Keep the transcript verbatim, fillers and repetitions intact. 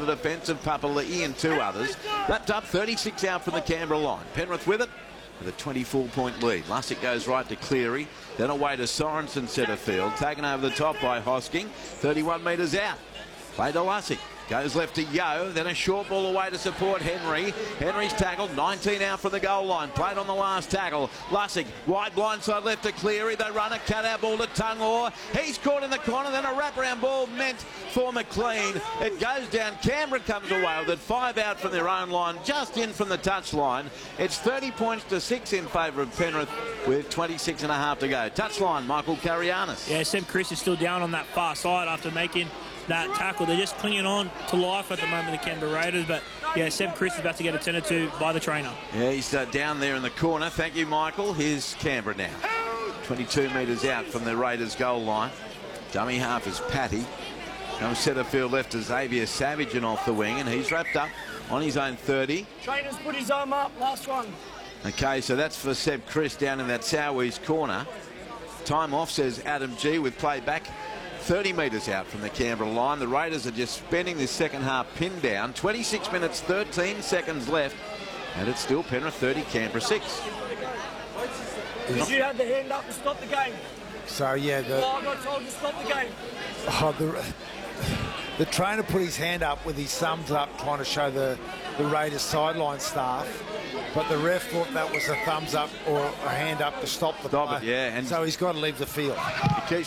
the defence of Papali'i and two others. Lapped up, thirty-six out from the Canberra line. Penrith with it with a twenty-four point lead. Lussick goes right to Cleary, then away to Sorensen centre field, taken over the top by Hosking, thirty-one metres out. Play to Lussick. Goes left to Yo, then a short ball away to support Henry. Henry's tackled, nineteen out from the goal line. Played on the last tackle. Lussick, wide blindside left to Cleary. They run a cutout ball to Tungor. He's caught in the corner, then a wraparound ball meant for McLean. It goes down. Canberra comes away with it. Five out from their own line, just in from the touch line. It's thirty points to six in favour of Penrith with twenty-six and a half to go. Touchline, Michael Karianis. Yeah, Seb Chris is still down on that far side after making that tackle. They're just clinging on to life at the moment, the Canberra Raiders, but yeah, Seb Chris is about to get attended to by the trainer. Yeah, he's uh, down there in the corner. Thank you, Michael. Here's Canberra now. twenty-two metres out from the Raiders goal line. Dummy half is Patty. Comes centre field left to Xavier Savage and off the wing, and he's wrapped up on his own thirty. Trainer's put his arm up, last one. Okay, so that's for Seb Chris down in that Sowe's corner. Time off, says Adam G, with play back. thirty metres out from the Canberra line. The Raiders are just spending this second half pinned down. twenty-six minutes, thirteen seconds left. And it's still Penrith thirty, Canberra six. Did you have the hand up to stop the game? So, yeah. The, oh, I got told to stop the game. Oh, the, the trainer put his hand up with his thumbs up trying to show the, the Raiders sideline staff. But the ref thought that was a thumbs up or a hand up to stop the Stop play. it, yeah. And so he's got to leave the field. He keeps